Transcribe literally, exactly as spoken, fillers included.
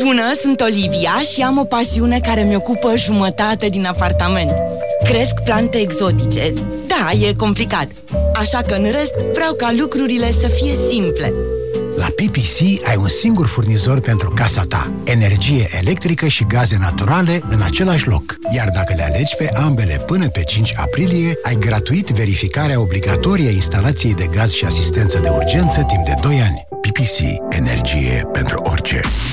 Bună, sunt Olivia și am o pasiune care mi ocupă jumătate din apartament. Cresc plante exotice. Da, e complicat. Așa că în rest vreau ca lucrurile să fie simple. La P P C ai un singur furnizor pentru casa ta. Energie electrică și gaze naturale în același loc. Iar dacă le alegi pe ambele până pe cinci aprilie, ai gratuit verificarea obligatorie a instalației de gaz și asistență de urgență timp de doi ani. P P C. Energie pentru orice.